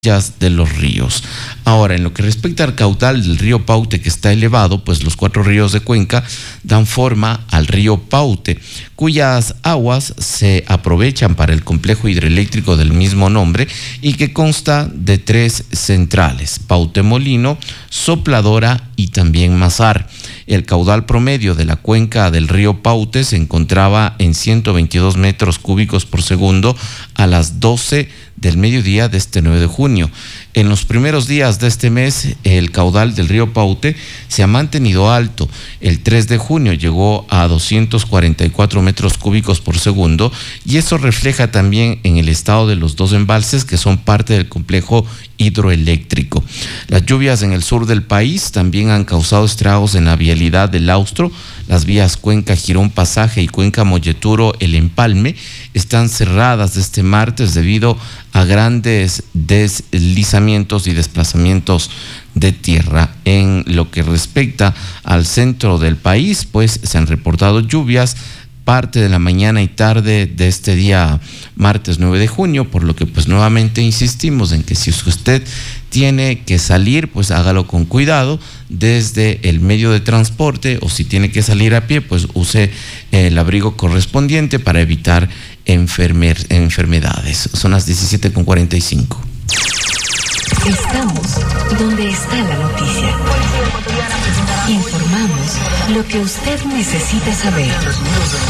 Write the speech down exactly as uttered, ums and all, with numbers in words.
de los ríos. Ahora, en lo que respecta al caudal del río Paute, que está elevado, pues los cuatro ríos de Cuenca dan forma al río Paute, cuyas aguas se aprovechan para el complejo hidroeléctrico del mismo nombre y que consta de tres centrales: Paute Molino, Sopladora y también Mazar. El caudal promedio de la cuenca del río Paute se encontraba en ciento veintidós metros cúbicos por segundo a las doce del mediodía de este nueve de junio. En los primeros días de este mes, el caudal del río Paute se ha mantenido alto. El tres de junio llegó a doscientos cuarenta y cuatro metros cúbicos por segundo, y eso refleja también en el estado de los dos embalses que son parte del complejo hidroeléctrico. Las lluvias en el sur del país también han causado estragos en la vialidad del Austro. Las vías Cuenca Girón Pasaje y Cuenca Molleturo El Empalme están cerradas este martes debido a grandes deslizamientos y desplazamientos de tierra. En lo que respecta al centro del país, pues se han reportado lluvias parte de la mañana y tarde de este día martes nueve de junio, por lo que pues nuevamente insistimos en que si usted tiene que salir, pues hágalo con cuidado desde el medio de transporte, o si tiene que salir a pie, pues use el abrigo correspondiente para evitar enfermer, enfermedades. Son las diecisiete con cuarenta y cinco. Estamos donde está la noticia. Informamos lo que usted necesita saber.